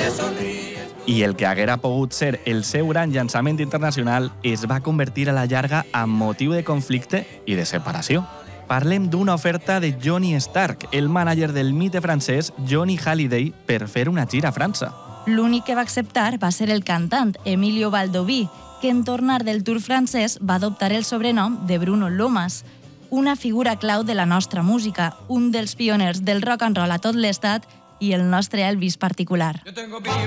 I el que haguera pogut ser el seu gran llançament internacional es va convertir a la llarga en motiu de conflicte i de separació. Parlem d'una oferta de Johnny Stark, el mànager del mite francès Johnny Hallyday, per fer una gira a França. L'únic que va acceptar va ser el cantant Emilio Baldoví, que en tornar del tour francès va adoptar el sobrenom de Bruno Lomas, una figura clau de la nostra música, un dels pioners del rock and roll a tot l'estat i el nostre Elvis particular.